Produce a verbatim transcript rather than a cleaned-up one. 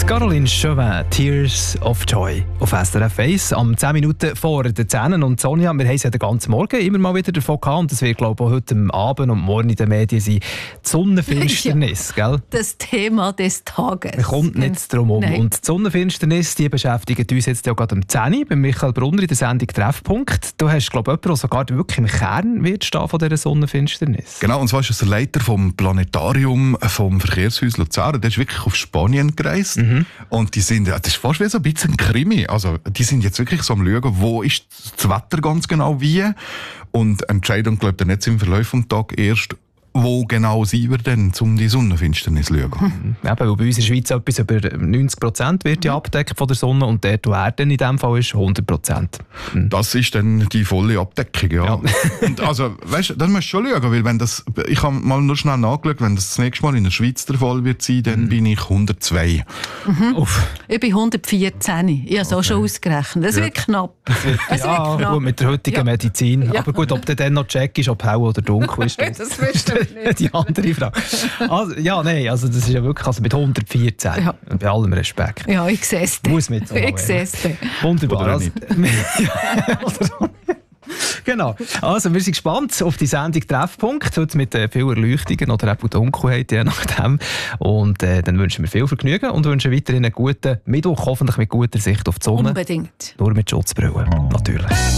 Caroline Chauvin, Tears of Joy auf S R F eins. Am zehn Minuten vor den zehn. Und Sonja, wir haben es ja den ganzen Morgen immer mal wieder davon gehabt. Und das wird, glaube ich, auch heute Abend und morgen in den Medien sein. Die Sonnenfinsternis, ja, gell? Das Thema des Tages. Man kommt nicht drum herum. Und die Sonnenfinsternis, die beschäftigt uns jetzt ja gerade am zehn bei Michael Brunner in der Sendung «Treffpunkt». Du hast, glaube ich, jemanden, der sogar wirklich im Kern wird stehen von dieser Sonnenfinsternis. Genau, und zwar ist es der Leiter vom Planetarium vom Verkehrshaus Luzern. Der ist wirklich auf Spanien gereist. Mhm. Und die sind, das ist fast wie so ein bisschen ein Krimi. Also, die sind jetzt wirklich so am Schauen, wo ist das Wetter ganz genau wie. Und entscheiden, glaube ich, dann jetzt im Verlauf des Tages erst, wo genau sind wir denn, um die Sonnenfinsternis zu schauen? Hm. Eben, weil bei uns in der Schweiz etwas über neunzig Prozent wird ja abgedeckt von der Sonne und dort, wo er dann in diesem Fall ist, hundert Prozent. Hm. Das ist dann die volle Abdeckung, ja. ja. Und also, weißt du, das musst du schon schauen, weil wenn das, ich habe mal nur schnell nachgeschaut, wenn das das nächste Mal in der Schweiz der Fall wird sein, dann mhm. bin ich hundertzwei. Mhm. Ich bin hundertvierzehn. Ich habe es okay. auch schon ausgerechnet. Das ja. wird knapp. Das wird, das ja, wird knapp. Gut, mit der heutigen ja. Medizin. Ja. Aber gut, ob der dann noch check ist, ob hell oder dunkel ist. Das, das wirst du nicht. Die andere Frage. Also, ja, nein, also das ist ja wirklich also mit hundertvierzehn. Ja. Bei allem Respekt. Ja, ich sehe es. Muss mit so Ich sehe es. Wunderbar. Oder also, genau. Also, wir sind gespannt auf die Sendung «Treffpunkt». Heute mit äh, viel Erleuchtungen oder auch Dunkelheit, je nachdem. Und äh, dann wünschen wir viel Vergnügen und wünschen weiterhin einen guten Mittwoch, hoffentlich mit guter Sicht auf die Sonne. Unbedingt. Nur mit Schutzbrille, natürlich.